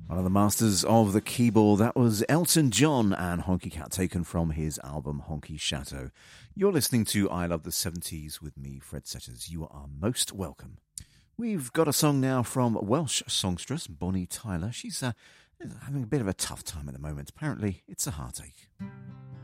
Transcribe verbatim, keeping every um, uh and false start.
One of the masters of the keyboard, that was Elton John and Honky Cat, taken from his album Honky Chateau. You're listening to I Love the seventies with me, Fred Setters. You are most welcome. We've got a song now from Welsh songstress Bonnie Tyler. She's uh, having a bit of a tough time at the moment. Apparently, it's a heartache.